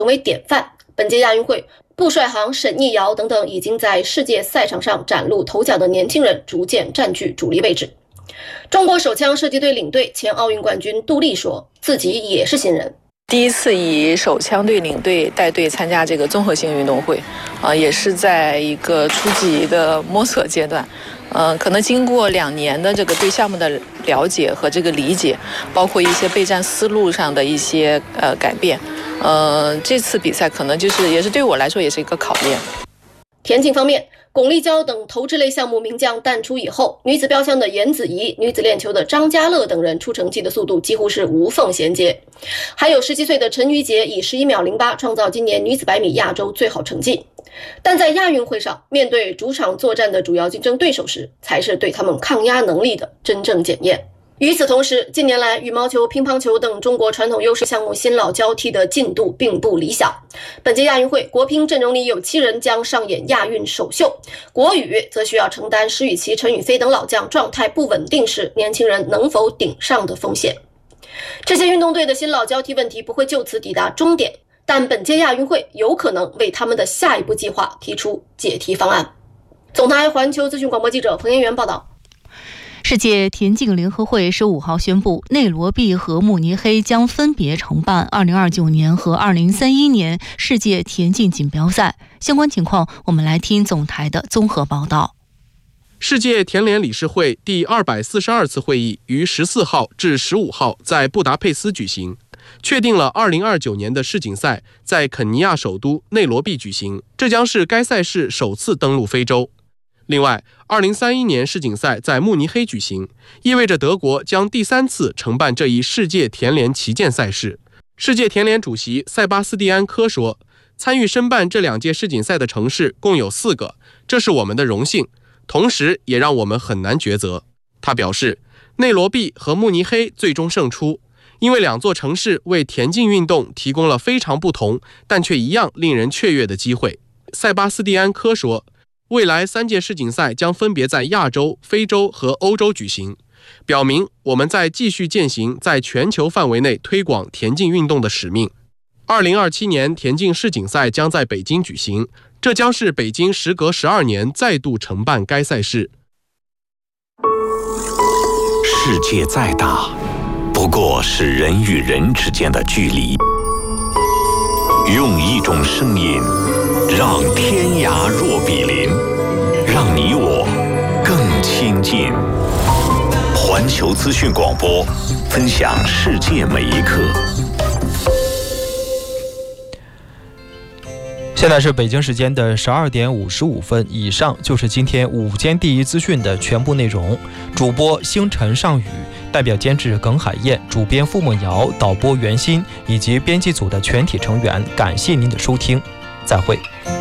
成为典范。本届亚运会，布帅航、沈艺瑶等等已经在世界赛场上崭露头角的年轻人逐渐占据主力位置。中国手枪射击队领队前奥运冠军杜丽说，自己也是新人。 第一次以手枪队领队带队参加这个综合性运动会，也是在一个初级的摸索阶段。可能经过2年的这个对项目的了解和这个理解，包括一些备战思路上的一些改变，这次比赛可能也是对我来说也是一个考验。 田径方面，巩立姣等投掷类项目名将淡出以后，女子标枪的严子怡、女子链球的张家乐等人出成绩的速度几乎是无缝衔接。还有17岁的陈瑜杰以11秒08创造今年女子100米亚洲最好成绩。但在亚运会上，面对主场作战的主要竞争对手时，才是对他们抗压能力的真正检验。与此同时，近年来羽毛球、乒乓球等中国传统优势项目新老交替的进度并不理想。本届亚运会，国乒阵容里有7人将上演亚运首秀，国羽则需要承担施雨琦、陈雨菲等老将状态不稳定时，年轻人能否顶上的风险。这些运动队的新老交替问题不会就此抵达终点，但本届亚运会有可能为他们的下一步计划提出解题方案。总台环球资讯广播记者彭延元报道。 世界田径联合会15号宣布，内罗毕和慕尼黑将分别承办2029年和2031年世界田径锦标赛。相关情况，我们来听总台的综合报道。 世界田联理事会第242次会议于14号至15号在布达佩斯举行，确定了2029年的世锦赛在肯尼亚首都内罗毕举行，这将是该赛事首次登陆非洲。另外，2031年世锦赛在慕尼黑举行，意味着德国将第3次承办这一世界田联旗舰赛事。世界田联主席塞巴斯蒂安·科说，参与申办这2届世锦赛的城市共有4个，这是我们的荣幸，同时也让我们很难抉择。他表示，内罗毕和慕尼黑最终胜出，因为2座城市为田径运动提供了非常不同但却一样令人雀跃的机会。塞巴斯蒂安·科说，未来3届世锦赛将分别在亚洲、非洲和欧洲举行，表明我们在继续践行在全球范围内推广田径运动的使命。2027年田径世锦赛将在北京举行，这将是北京时隔12年再度承办该赛事。 世界再大，不过是人与人之间的距离。用一种声音，让天涯若比邻，让你我更亲近。环球资讯广播，分享世界每一刻。 现在是北京时间的12点55分，以上就是今天午间第一资讯的全部内容。主播星辰上宇，代表监制耿海燕，主编付梦瑶，导播袁鑫以及编辑组的全体成员，感谢您的收听，再会。